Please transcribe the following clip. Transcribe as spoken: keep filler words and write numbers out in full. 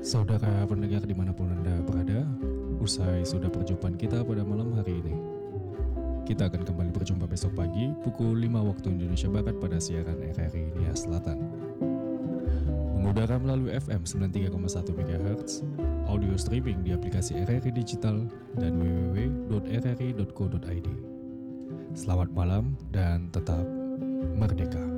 Saudara pendengar dimanapun Anda berada, usai sudah perjumpaan kita pada malam hari ini. Kita akan kembali berjumpa besok pagi pukul lima waktu Indonesia Barat pada siaran R R I Nia Selatan. Mengudara melalui F M sembilan puluh tiga koma satu MHz, audio streaming di aplikasi R R I Digital, dan w w w titik r r i titik co titik i d. Selamat malam dan tetap merdeka.